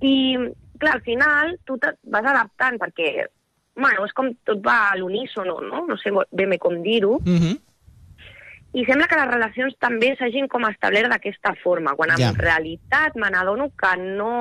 I, clar, al final tu vas adaptant perquè, bueno, és com tot va a l'unísono, no? No sé ben bé com dir-ho. I sembla que les relacions també s'hagin com establert d'aquesta forma, quan en realitat me n'adono que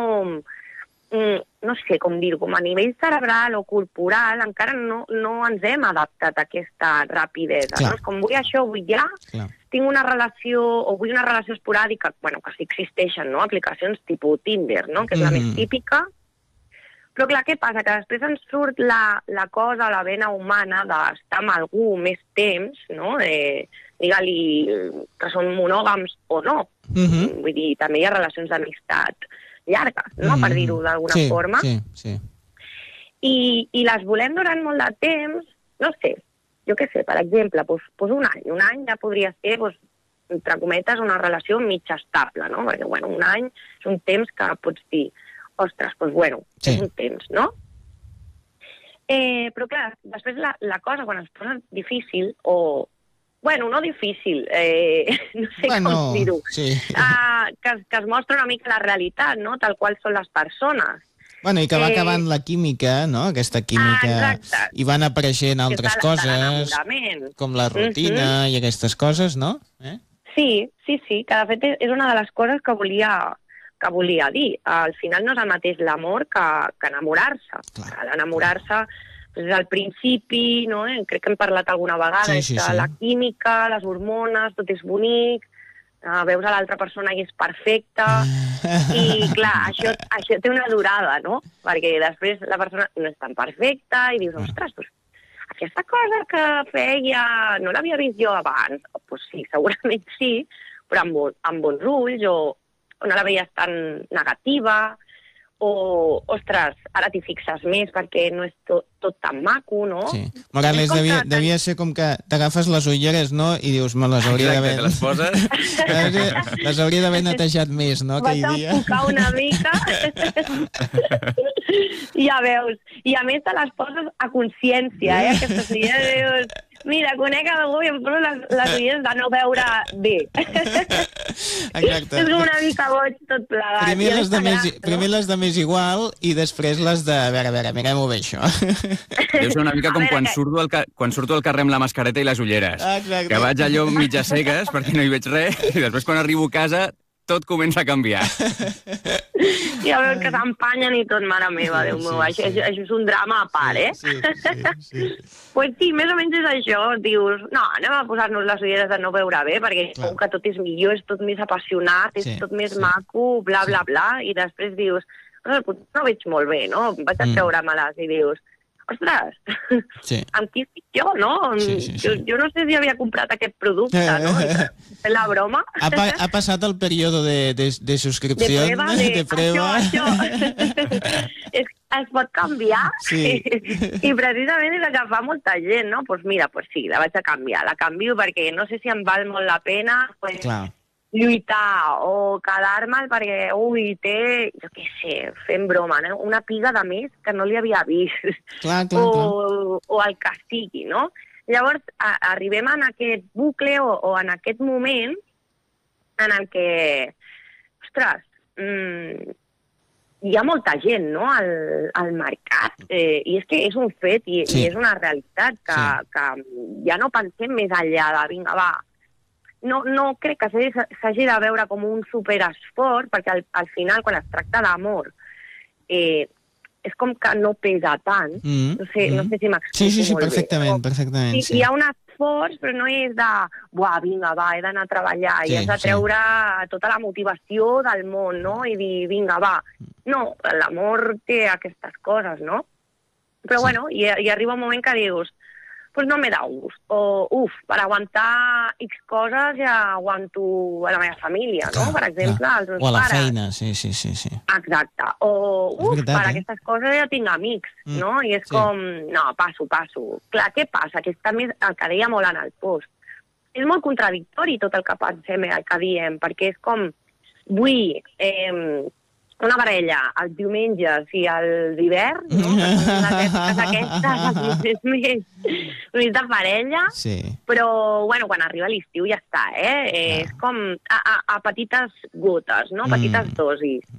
no sé com dir-ho, com a nivell cerebral o corporal encara no ens hem adaptat a aquesta rapidesa. No? És com vull això, vull ja, tinc una relació, o vull una relació esporàdica, bueno, que sí existeixen, no? Aplicacions tipus Tinder, no? Que és la més típica. Però clar, què passa? Que després ens surt la cosa, la vena humana d'estar amb algú més temps, no? Digue-li que són monògams o no. Vull dir, també hi ha relacions d'amistat llargues, no? Per dir-ho d'alguna forma. Sí. I les volem durant molt de temps, no sé, jo què sé, per exemple, doncs un any. Un any ja podria ser, entre cometes, una relació mig estable, no? Perquè, bueno, un any és un temps que pots dir, ostres, doncs bueno, és un temps, no? Però clar, després la cosa, quan es posa difícil, o... Bueno, no difícil, no sé com dir-ho, que es mostra una mica la realitat, no? Tal qual són les persones. Bueno, i que va acabant la química, no? Aquesta química, i van apareixent altres coses, com la rutina i aquestes coses, no? Sí, que de fet és una de les coses que volia dir. Al final no és el mateix l'amor que enamorar-se. L'enamorar-se és al principi, no? Crec que hem parlat alguna vegada, la química, les hormones, tot és bonic, veus a l'altra persona i és perfecta, i clar, això té una durada, no? Perquè després la persona no és tan perfecta i dius, ostres, doncs aquesta cosa que feia no l'havia vist jo abans. Doncs sí, segurament sí, però amb bons ulls, o no la veies tan negativa, o, ostres, ara t'hi fixes més perquè no és tot tan maco, no? Sí. Morales, devia ser com que t'agafes les ulleres, no? I dius, me les hauria d'haver... Exacte, te les poses. Les hauria d'haver netejat més, no? Vas enfocar una mica. Ja veus. I a més te les poses a consciència, Aquestes ulleres, dius... Mira, conec algú i em poso les ulleres de no veure bé. Exacte. És una mica boig tot plegat. Primer les de més igual i després les de... A veure, mirem-ho bé, això. Deu ser una mica com quan surto al carrer amb la mascareta i les ulleres. Exacte. Que vaig allò mitges cegues perquè no hi veig res i després quan arribo a casa tot comença a canviar. Ja veus que s'empanyen i tot, mare meva, Déu meu, això és un drama a part, Sí. Pues sí, més o menys és això, dius, no, anem a posar-nos les ulleres de no veure bé, perquè com que tot és millor, és tot més apassionat, és tot més maco, bla, bla, bla, i després dius, no veig molt bé, no? Vaig a treure-me-les i dius, ostres, amb qui estic jo, no? Jo no sé si havia comprat aquest producte, no? Fent la broma. Ha passat el període de subscripció, de prueba. Això. Es pot canviar. I precisament és el que fa molta gent, no? Doncs mira, sí, la vaig a canviar. La canvio perquè no sé si em val molt la pena lluitar o quedar-me'l perquè, té, jo què sé, fent broma, no? Una piga de més que no li havia vist. O el que sigui, no? Llavors, arribem en aquest bucle o en aquest moment en el que, ostres, hi ha molta gent, no?, al mercat, i és que és un fet i és una realitat que ja no pensem més enllà de, vinga, va, no crec que s'hagi de veure com un superesforç, perquè al final, quan es tracta d'amor, és com que no pesa tant. No sé si m'explico molt bé. Perfectament. Hi ha un esforç, però no és de, vinga, va, he d'anar a treballar i has de treure tota la motivació del món, no? I dir, vinga, va. No, l'amor té aquestes coses, no? Però bueno, i arriba un moment que dius, pues no me da gust. O, per aguantar X coses ja aguanto a la meva família, no? Per exemple, als meus pares. O a la feina, sí. Exacte. O, per aquestes coses ja tinc amics, no? I és com, no, passo. Clar, què passa? Que està més el que deia molt en el post. És molt contradictori tot el que pensem i el que diem, perquè és com, vull una parella els diumenges i els hiverns, no? Aquestes més de parella, però, bueno, quan arriba l'estiu ja està, És com a petites gotes, no? Petites dosis.